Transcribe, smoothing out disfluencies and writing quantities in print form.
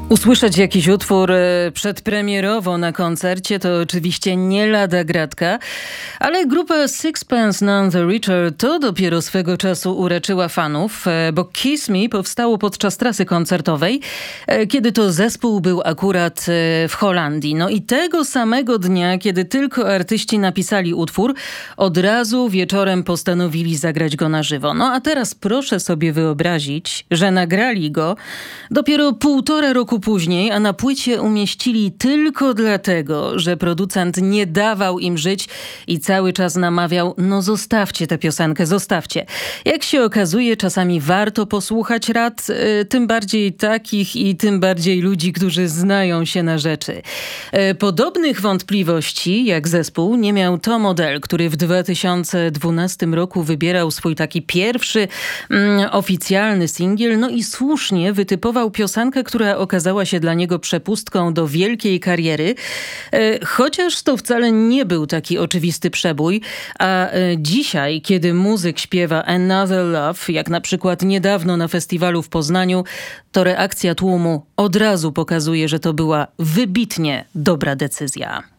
Usłyszeć jakiś utwór przedpremierowo na koncercie to oczywiście nie lada gratka, ale grupa Sixpence None the Richer to dopiero swego czasu uraczyła fanów, bo Kiss Me powstało podczas trasy koncertowej, kiedy to zespół był akurat w Holandii. No i tego samego dnia, kiedy tylko artyści napisali utwór, od razu wieczorem postanowili zagrać go na żywo. No a teraz proszę sobie wyobrazić, że nagrali go dopiero 1,5 roku później, a na płycie umieścili tylko dlatego, że producent nie dawał im żyć i cały czas namawiał: no zostawcie tę piosenkę, zostawcie. Jak się okazuje, czasami warto posłuchać rad, tym bardziej takich i tym bardziej ludzi, którzy znają się na rzeczy. Podobnych wątpliwości jak zespół nie miał Tom Odell, który w 2012 roku wybierał swój taki pierwszy oficjalny singiel, no i słusznie wytypował piosenkę, która okazała się dla niego przepustką do wielkiej kariery, chociaż to wcale nie był taki oczywisty przebój, a dzisiaj, kiedy muzyk śpiewa Another Love, jak na przykład niedawno na festiwalu w Poznaniu, to reakcja tłumu od razu pokazuje, że to była wybitnie dobra decyzja.